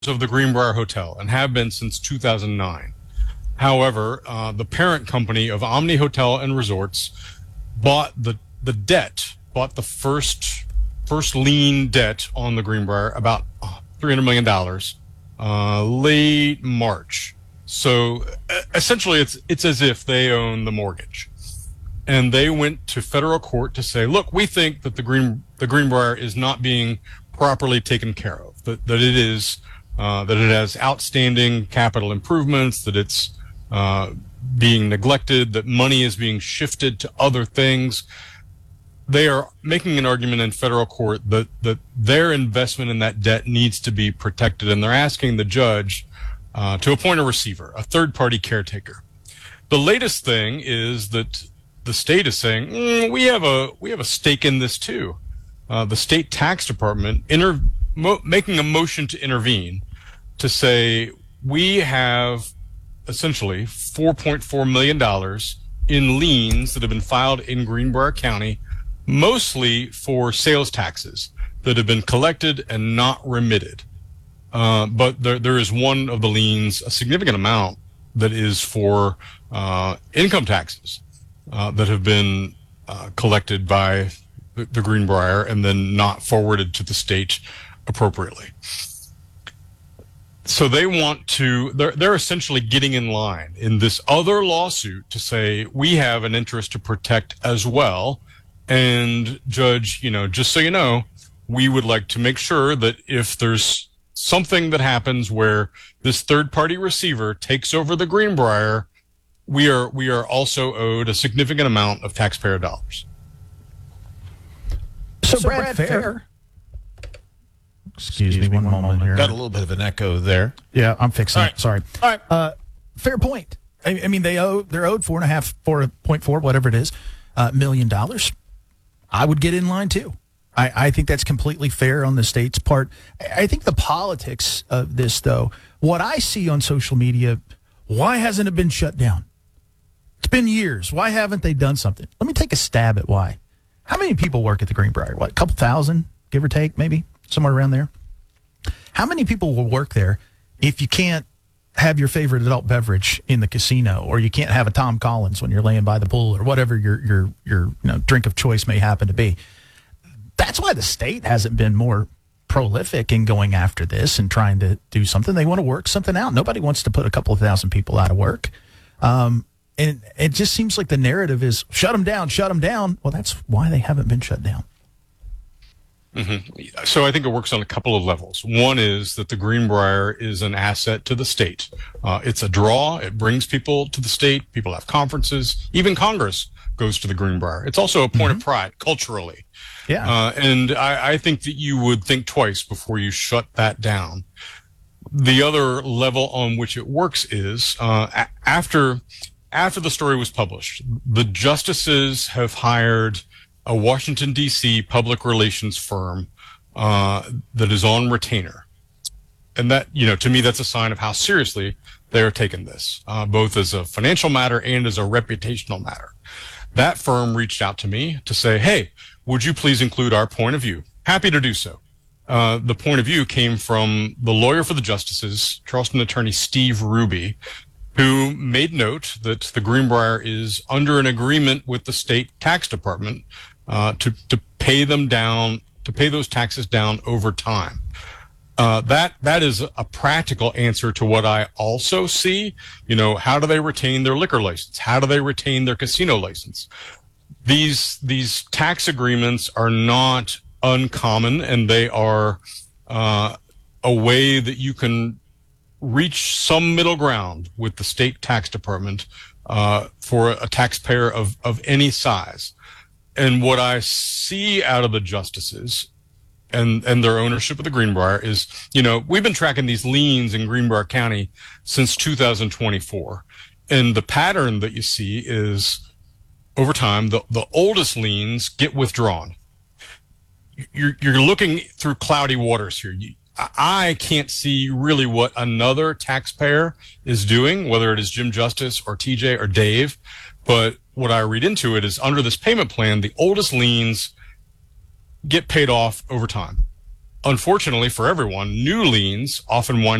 of the Greenbrier Hotel and have been since 2009. However, the parent company of Omni Hotel and Resorts bought the first lien debt on the Greenbrier, about $300 million, late March. So essentially, it's as if they own the mortgage, and they went to federal court to say, look, we think that the Greenbrier is not being properly taken care of, that it has outstanding capital improvements, that it's being neglected, that money is being shifted to other things. They are making an argument in federal court that their investment in that debt needs to be protected, and they're asking the judge to appoint a receiver, a third-party caretaker. The latest thing is that the state is saying, we have a stake in this too. The state tax department making a motion to intervene to say we have essentially $4.4 million in liens that have been filed in Greenbrier County, mostly for sales taxes that have been collected and not remitted. But there is one of the liens, a significant amount, that is for income taxes that have been collected by the Greenbrier and then not forwarded to the state appropriately. So they want to, they're essentially getting in line in this other lawsuit to say, we have an interest to protect as well. And judge, just so you know, we would like to make sure that if there's something that happens where this third-party receiver takes over the Greenbrier, we are also owed a significant amount of taxpayer dollars. So Brad Fair. Excuse me one moment here. Got a little bit of an echo there. Yeah, I'm fixing it. Sorry. All right. Fair point. I mean, they're owed $4.4, whatever it is, $1 million. I would get in line too. I think that's completely fair on the state's part. I think the politics of this, though, what I see on social media, why hasn't it been shut down? It's been years. Why haven't they done something? Let me take a stab at why. How many people work at the Greenbrier? What, a couple thousand, give or take, maybe? Somewhere around there? How many people will work there if you can't have your favorite adult beverage in the casino, or you can't have a Tom Collins when you're laying by the pool, or whatever your drink of choice may happen to be? That's why the state hasn't been more prolific in going after this and trying to do something. They want to work something out. Nobody wants to put a couple of thousand people out of work. And it just seems like the narrative is shut them down, shut them down. Well, that's why they haven't been shut down. Mm-hmm. So I think it works on a couple of levels. One is that the Greenbrier is an asset to the state. It's a draw. It brings people to the state. People have conferences. Even Congress goes to the Greenbrier. It's also a point of pride culturally. Yeah. And I think that you would think twice before you shut that down. The other level on which it works is after the story was published, the justices have hired a Washington, D.C. public relations firm that is on retainer. And that, to me, that's a sign of how seriously they are taking this, both as a financial matter and as a reputational matter. That firm reached out to me to say, hey, would you please include our point of view? Happy to do so. The point of view came from the lawyer for the justices, Charleston attorney Steve Ruby, who made note that the Greenbrier is under an agreement with the state tax department to pay them down, to pay those taxes down over time. That is a practical answer to what I also see. How do they retain their liquor license? How do they retain their casino license? These tax agreements are not uncommon, and they are a way that you can reach some middle ground with the state tax department for a taxpayer of any size. And what I see out of the justices and their ownership of the Greenbrier is, we've been tracking these liens in Greenbrier County since 2024. And the pattern that you see is over time, the oldest liens get withdrawn. You're looking through cloudy waters here. I can't see really what another taxpayer is doing, whether it is Jim Justice or TJ or Dave. But what I read into it is under this payment plan, the oldest liens get paid off over time. unfortunately for everyone, new liens often wind